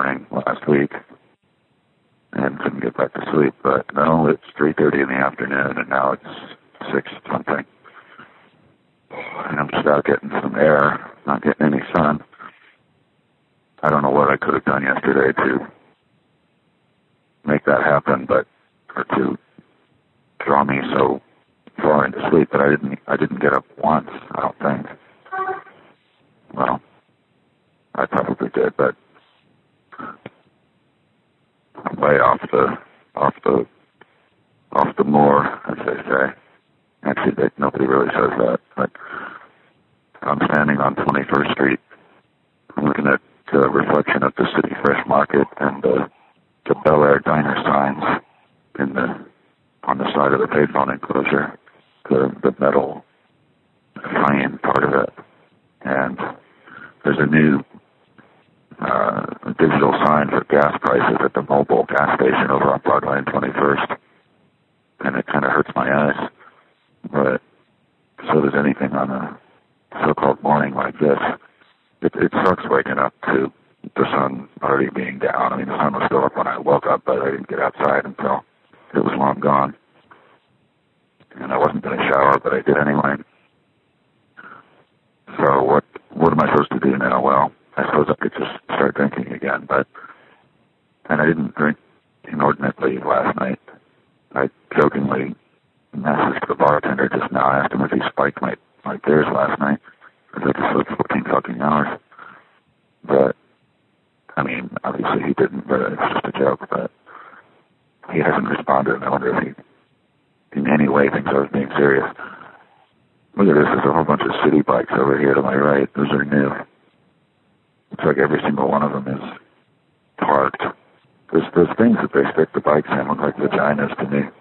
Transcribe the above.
morning last week and couldn't get back to sleep. But no, it's 3:30 in the afternoon, and now it's 6 something. And I'm just out getting some air, not getting any sun. I don't know what I could have done yesterday to make that happen, or to draw me so far into sleep, but I didn't get up once, I don't think. Well, I probably did, but I'm way off the moor, as they say. Actually, nobody really says that, but I'm standing on 21st Street. I'm looking at the reflection of the City Fresh Market and the Bel Air Diner signs on the side of the payphone enclosure, the metal frame part of it. And there's a new digital sign for gas prices at the mobile gas station over on Broadway and 21st, and it kind of hurts my eyes. But so does anything on a so-called morning like this. It sucks waking up to the sun already being down. I mean, the sun was still up when I woke up, but I didn't get outside until it was long gone. And I wasn't going to shower, but I did anyway. So what am I supposed to do now? Well, I suppose I could just start drinking again, and I didn't drink inordinately last night. I jokingly messaged the bartender just now. I asked him if he spiked my beers last night, because I just slept 14 fucking hours. But, I mean, obviously he didn't, but it's just a joke. But he hasn't responded, and I wonder if he in any way thinks I was being serious. Look at this, there's a whole bunch of city bikes over here to my right. Those are new. Looks like every single one of them is parked. Those things that they stick the bikes in look like vaginas to me.